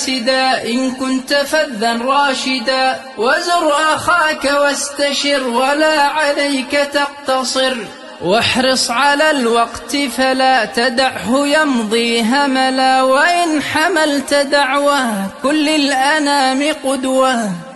إن كنت فذا راشدا، وزر أخاك واستشر ولا عليك تقتصر، واحرص على الوقت فلا تدعه يمضي هملا، وإن حملت دعوة كن للأنام قدوة.